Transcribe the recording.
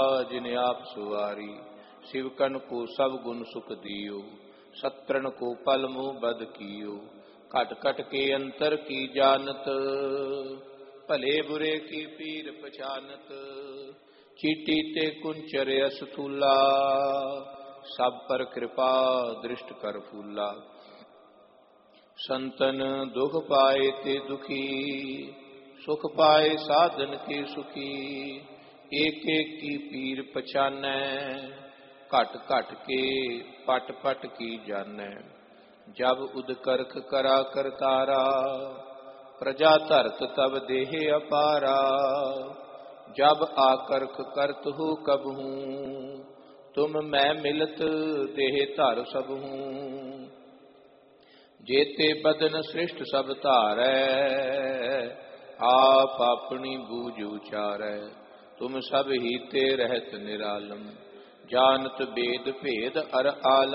जिन आप सुवारी, शिवकन को सब गुण सुख दियो, सत्रन को पल मुँह बद कियो, कट कट के अंतर की जानत, भले बुरे की पीर पहचानत, चीटी ते कुंचर असथूला, सब पर कृपा दृष्ट कर फूला। संतन दुख पाए ते दुखी, सुख पाए साधन के सुखी, एक एक की पीर पहचानै, घट घट के पट पट की जानै। जब उदकर्ख करा करतारा, प्रजा धरत तब देह अपारा, जब आकर्ख करत हो कबहू, तुम मैं मिलत देह धर सबहू। जेते बदन सृष्ट सब धारै, आप अपनी बूझ उचारै। तुम सब ही ते रहत निरालम, जानत वेद भेद अर आलम।